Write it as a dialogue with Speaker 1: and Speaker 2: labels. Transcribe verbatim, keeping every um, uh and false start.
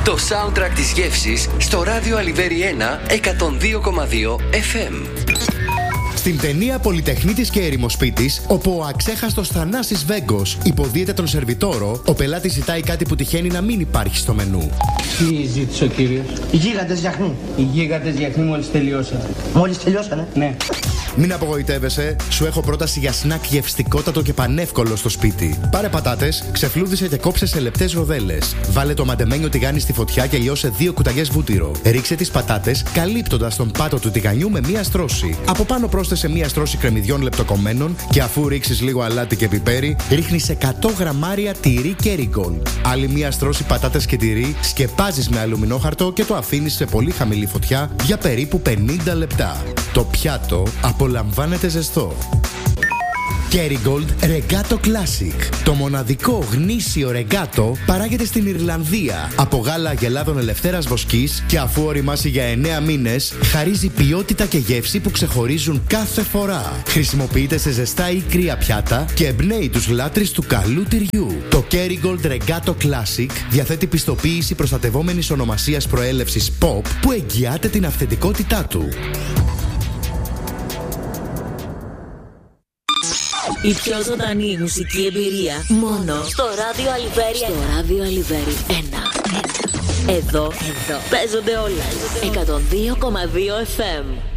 Speaker 1: Το soundtrack της γεύσης στο ράδιο Αλιβέρι ένα εκατόν δύο κόμμα δύο εφ εμ.
Speaker 2: Στην ταινία Πολυτεχνίτης και ερημοσπίτης, όπου ο αξέχαστος Θανάσης Βέγκος υποδίεται τον σερβιτόρο, ο πελάτης ζητάει κάτι που τυχαίνει να μην υπάρχει στο μενού.
Speaker 3: Τι ζήτησε ο κύριος?
Speaker 4: Οι γίγαντες γιαχνί.
Speaker 3: Οι γίγαντες γιαχνί μόλις τελειώσανε.
Speaker 4: Μόλις τελειώσανε?
Speaker 3: Ναι.
Speaker 2: Μην απογοητεύεσαι, σου έχω πρόταση για σνακ γευστικότατο και πανεύκολο στο σπίτι. Πάρε πατάτες, ξεφλούδισε και κόψε σε λεπτές ροδέλες. Βάλε το μαντεμένιο τηγάνι στη φωτιά και λιώσε δύο κουταλιές βούτυρο. Ρίξε τις πατάτες, καλύπτοντας τον πάτο του τηγανιού με μία στρώση. Από πάνω πρόσθεσε μία στρώση κρεμμυδιών λεπτοκομμένων και αφού ρίξεις λίγο αλάτι και πιπέρι, ρίχνεις εκατό γραμμάρια τυρί Kerrygold. Άλλη μία στρώση πατάτες και τυρί, σκεπάζεις με αλουμινόχαρτο και το αφήνεις σε πολύ χαμηλή φωτιά για περίπου πενήντα λεπτά. Το πιάτο απολαμβάνεται ζεστό. Kerrygold Regato Classic. Το μοναδικό γνήσιο ρεγκάτο παράγεται στην Ιρλανδία από γάλα αγελάδων ελευθέρας βοσκής και αφού οριμάσει για εννέα μήνες, χαρίζει ποιότητα και γεύση που ξεχωρίζουν κάθε φορά. Χρησιμοποιείται σε ζεστά ή κρύα πιάτα και εμπνέει τους λάτρεις του καλού τυριού. Το Kerrygold Regato Classic διαθέτει πιστοποίηση προστατευόμενης ονομασίας προέλευσης Pop που εγγυάται την αυθεντικότητά του.
Speaker 5: Η πιο ζωντανή μουσική εμπειρία μόνο στο ράδιο Αλιβέρι. Στο ράδιο Αλιβέρι ένα. Εδώ, εδώ παίζονται όλα. εκατόν δύο κόμμα δύο εφ εμ.